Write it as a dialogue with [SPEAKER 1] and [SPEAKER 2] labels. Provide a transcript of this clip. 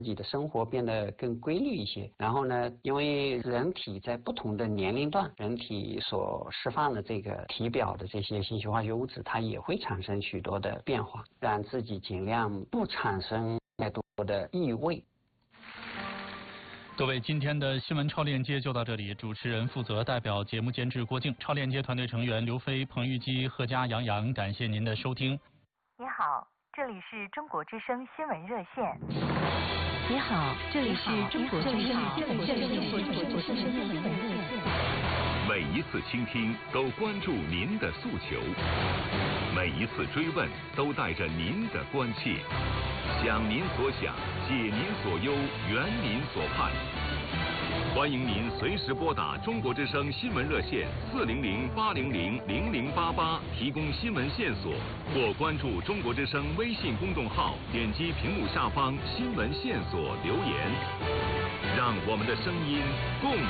[SPEAKER 1] 自己的生活变得更规律一些。然后呢，因为人体在不同的年龄段，人体所释放的这个体表的这些信息化学物质，它也会产生许多的变化，让自己尽量不产生太多的异味。
[SPEAKER 2] 各位，今天的新闻超链接就到这里。主持人负责，代表节目监制郭靖，超链接团队成员刘飞、彭玉基、贺佳、杨洋，感谢您的收听。
[SPEAKER 3] 你好，这里是中国之声新闻热线。
[SPEAKER 4] 你好，这里是中国之声新闻热线。
[SPEAKER 5] 每一次倾听都关注您的诉求，每一次追问都带着您的关切，想您所想，解您所忧，圆您所盼。欢迎您随时拨打中国之声新闻热线400-800-0088提供新闻线索，或关注中国之声微信公众号，点击屏幕下方新闻线索留言，让我们的声音共